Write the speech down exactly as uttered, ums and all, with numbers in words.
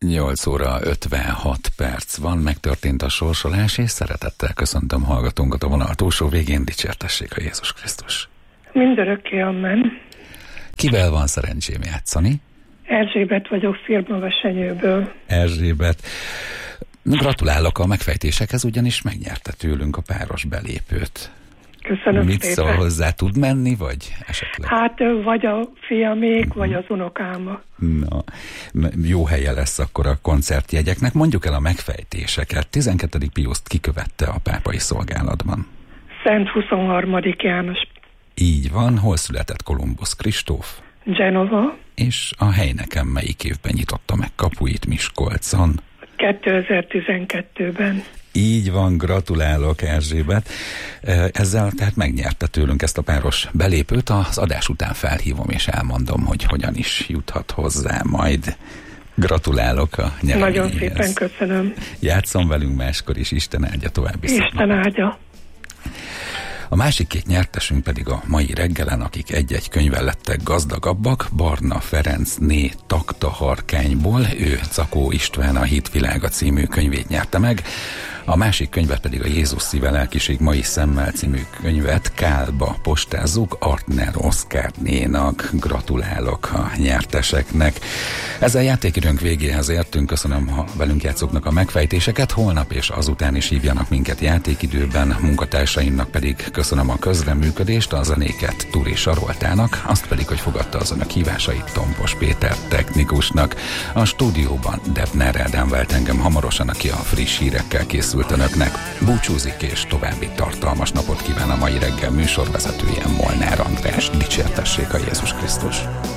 nyolc óra ötvenhat perc van, megtörtént a sorsolás, és szeretettel köszöntöm hallgatónkat a vonal túlsó végén. Dicsértessék a Jézus Krisztus. Mindörökké amen. Kivel van szerencsém játszani? Erzsébet vagyok, Firmavesenyőből. Erzsébet. Gratulálok a megfejtésekhez, ugyanis megnyerte tőlünk a páros belépőt. Köszönöm Mit szépen. szól hozzá, tud menni, vagy esetleg? Hát vagy a fiamék, uh-huh. vagy az unokáma. Na, jó helye lesz akkor a koncertjegyeknek. Mondjuk el a megfejtéseket. tizenkettedik Piuszt kikövette a pápai szolgálatban? Szent huszonharmadik János. Így van. Hol született Kolumbusz Kristóf? Genova. És a hely nekem melyik évben nyitotta meg kapuit Miskolcon? kétezer-tizenkettőben. Így van, gratulálok, Erzsébet. Ezzel tehát megnyerte tőlünk ezt a páros belépőt. Az adás után felhívom és elmondom, hogy hogyan is juthat hozzá majd. Gratulálok a nyereményhez. Nagyon szépen köszönöm. Játsszon velünk máskor is, Isten áldja további szép Isten napot. áldja. A másik két nyertesünk pedig a mai reggelen, akik egy-egy könyvvel lettek gazdagabbak. Barna Ferencné Takta Harkányból, ő Cakó István a Hitvilága című könyvét nyerte meg. A másik könyvet pedig a Jézus szíve lelkiség mai szemmel című könyvet Kálba postázzuk Artner Oszkárnénak. Gratulálok a nyerteseknek. Ezzel játékidőnk végéhez értünk. Köszönöm a velünk játszóknak a megfejtéseket. Holnap és azután is hívjanak minket játékidőben. Munkatársaimnak pedig köszönöm a közreműködést, a zenéket Turi Saroltának, azt pedig, hogy fogadta az önök hívásait Tompos Péter technikusnak. A stúdióban Devner Ádám vált engem hamarosan, aki a friss hírekkel készült önöknek. Búcsúzik és további tartalmas napot kíván a mai reggel műsorvezetője, Molnár András. Dicsértessék a Jézus Krisztus.